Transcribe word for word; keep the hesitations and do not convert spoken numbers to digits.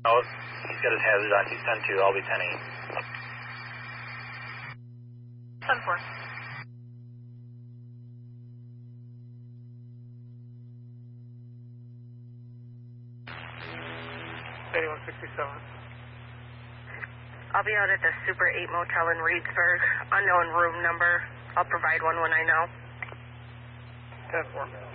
Oh, he's got his hazard on. He's ten two. I'll be ten eight. ten four. eighty-one sixty-seven. I'll be out at the Super eight Motel in Reedsburg. Unknown room number. I'll provide one when I know. ten four.